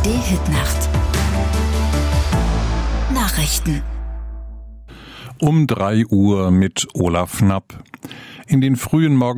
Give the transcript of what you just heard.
ARD-Hitnacht. Nachrichten. Um 3 Uhr mit Olaf Knapp. In den frühen Morgen